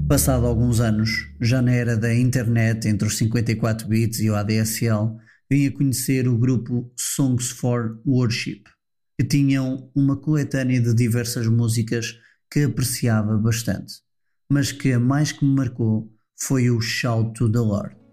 Passado alguns anos, já na era da internet, entre os 54 bits e o ADSL, vim a conhecer o grupo Songs for Worship, que tinham uma coletânea de diversas músicas que apreciava bastante, mas que a mais que me marcou foi o Shout to the Lord.